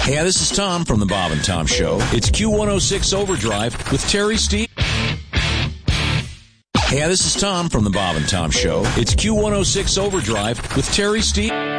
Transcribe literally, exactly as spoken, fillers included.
Hey, this is Tom from the Bob and Tom Show. It's Q one oh six Overdrive with Terry Steve. Hey, this is Tom from the Bob and Tom Show. It's Q one oh six Overdrive with Terry Steve.